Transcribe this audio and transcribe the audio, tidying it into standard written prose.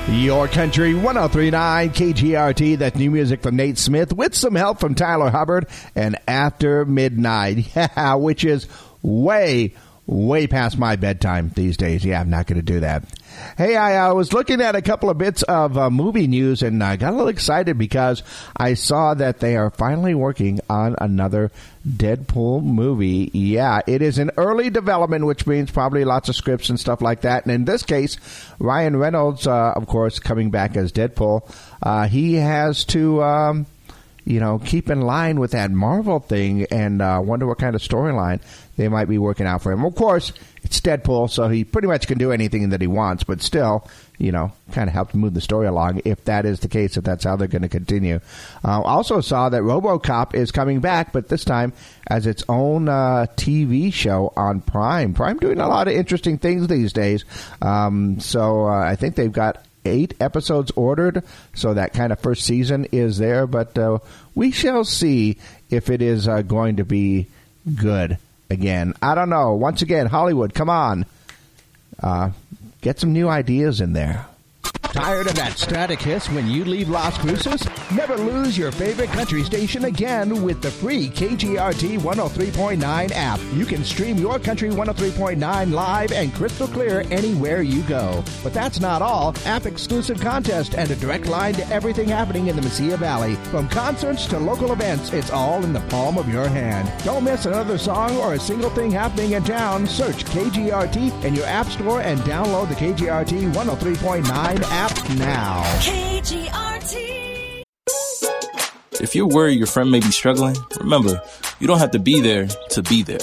Your Country 103.9 KGRT. That's new music from Nate Smith with some help from Tyler Hubbard and After Midnight, which is way past my bedtime these days. Yeah, I'm not going to do that. Hey, I was looking at a couple of bits of movie news, and I got a little excited because I saw that they are finally working on another Deadpool movie. Yeah, it is in early development, which means probably lots of scripts and stuff like that. And in this case, Ryan Reynolds, of course, coming back as Deadpool, he has to keep in line with that Marvel thing, and wonder what kind of storyline they might be working out for him. Of course, it's Deadpool, so he pretty much can do anything that he wants, but still, kind of help move the story along if that is the case, if that's how they're going to continue. Also saw that RoboCop is coming back, but this time as its own TV show on Prime. Prime doing a lot of interesting things these days. So I think they've got 8 episodes ordered, so that kind of first season is there, but we shall see if it is going to be good again. I don't know. Once again, Hollywood, come on. Get some new ideas in there. Tired of that static hiss when you leave Las Cruces? Never lose your favorite country station again with the free KGRT 103.9 app. You can stream your Country 103.9 live and crystal clear anywhere you go. But that's not all. App-exclusive contest and a direct line to everything happening in the Mesilla Valley. From concerts to local events, it's all in the palm of your hand. Don't miss another song or a single thing happening in town. Search KGRT in your app store and download the KGRT 103.9 app now. KGRT. If you're worried your friend may be struggling, remember, you don't have to be there to be there.